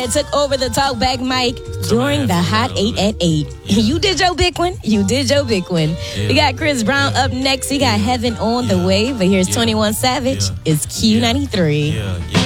that took over the talkback mic during the Hot 8 at 8. You did your big one. You did your big one. Yeah. We got Chris Brown up next. We got Heaven on the way. But here's 21 Savage. It's Q93. Yeah.